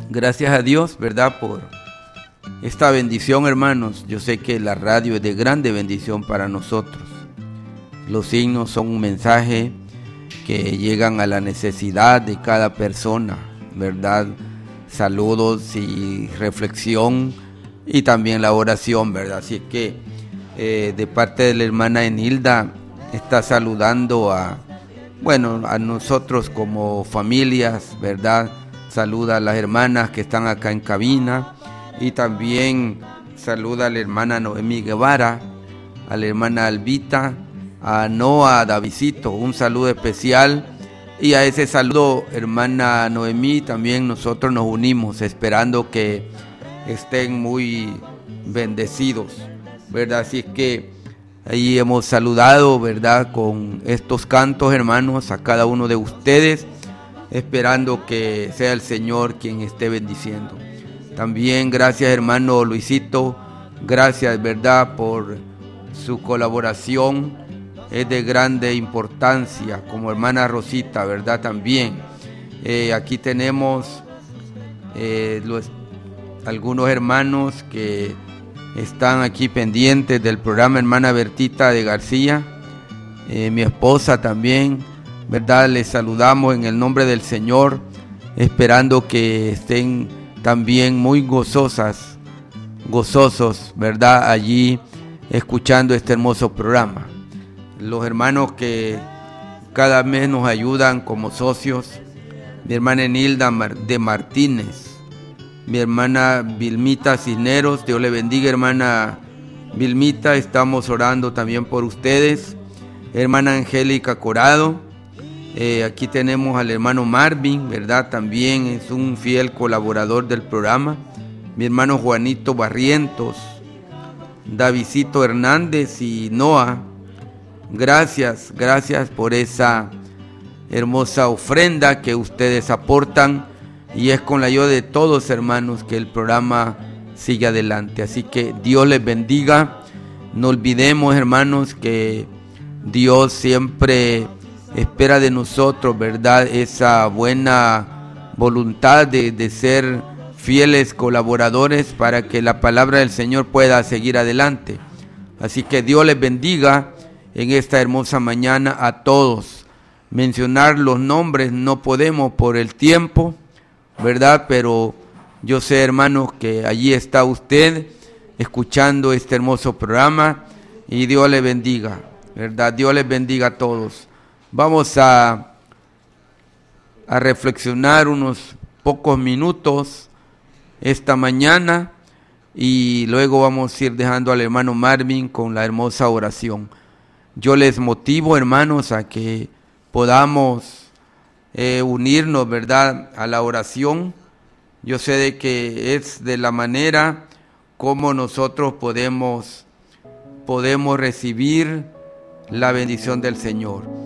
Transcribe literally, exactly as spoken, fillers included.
Gracias a Dios, ¿verdad?, por esta bendición, hermanos. Yo sé que la radio es de grande bendición para nosotros. Los signos son un mensaje que llegan a la necesidad de cada persona, ¿verdad? Saludos y reflexión y también la oración, ¿verdad? Así que eh, de parte de la hermana Enilda está saludando a, bueno, a nosotros como familias, ¿verdad? Saluda a las hermanas que están acá en cabina y también saluda a la hermana Noemí Guevara, a la hermana Albita, a Noah, a Davidito, un saludo especial. Y a ese saludo, hermana Noemí, también nosotros nos unimos esperando que estén muy bendecidos, ¿verdad? Así es que ahí hemos saludado, ¿verdad?, con estos cantos, hermanos, a cada uno de ustedes, esperando que sea el Señor quien esté bendiciendo. También gracias, hermano Luisito, gracias, ¿verdad?, por su colaboración. Es de grande importancia, como hermana Rosita, ¿verdad? También eh, aquí tenemos eh, los, algunos hermanos que están aquí pendientes del programa. Hermana Bertita de García, eh, mi esposa también, ¿verdad? Les saludamos en el nombre del Señor, esperando que estén también muy gozosas, gozosos, ¿verdad?, allí escuchando este hermoso programa. Los hermanos que cada mes nos ayudan como socios, mi hermana Enilda de Martínez, mi hermana Vilmita Cisneros, Dios le bendiga, hermana Vilmita, estamos orando también por ustedes. Hermana Angélica Corado, eh, aquí tenemos al hermano Marvin, ¿verdad? También es un fiel colaborador del programa. Mi hermano Juanito Barrientos, Davidito Hernández y Noah. Gracias, gracias por esa hermosa ofrenda que ustedes aportan, y es con la ayuda de todos, hermanos, que el programa sigue adelante. Así que Dios les bendiga. No olvidemos, hermanos, que Dios siempre espera de nosotros, ¿verdad?, esa buena voluntad de, de ser fieles colaboradores para que la palabra del Señor pueda seguir adelante. Así que Dios les bendiga en esta hermosa mañana a todos. Mencionar los nombres no podemos por el tiempo, ¿verdad? Pero yo sé, hermanos, que allí está usted escuchando este hermoso programa, y Dios les bendiga, ¿verdad? Dios les bendiga a todos. Vamos a, a reflexionar unos pocos minutos esta mañana y luego vamos a ir dejando al hermano Marvin con la hermosa oración. Yo les motivo, hermanos, a que podamos eh, unirnos, ¿verdad?, a la oración. Yo sé de que es de la manera como nosotros podemos, podemos recibir la bendición del Señor.